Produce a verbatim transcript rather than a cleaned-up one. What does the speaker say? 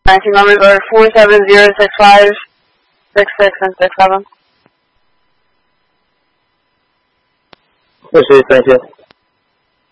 Nineteen numbers are four seven zero six five six six and six seven. Proceed, thank you.